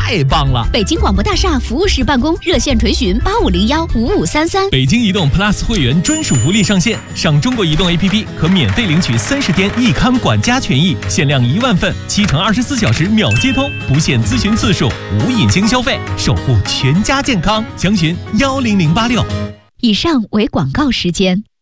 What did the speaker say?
太棒了！ 北京广播大厦服务式办公热线垂询85015533。 北京移动 Plus 会员专属福利上线，上中国移动 APP 可免费领取30天一看管家权益，限量1万份，7×24小时秒接通，不限咨询次数，无隐形消费，守护全家健康。详询10086。 以上为广告时间。